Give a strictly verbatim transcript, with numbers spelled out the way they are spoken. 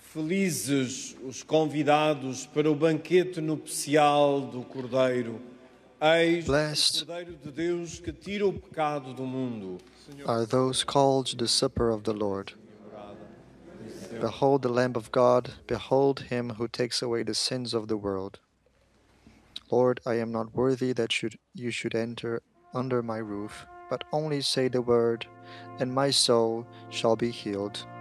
Felizes os convidados para o banquete nupcial do Cordeiro. Eis Blessed o Cordeiro de Deus que tira o pecado do mundo. are those called to the supper of the Lord. Behold the Lamb of God, behold him who takes away the sins of the world. Lord, I am not worthy that should, you should enter under my roof, but only say the word, and my soul shall be healed.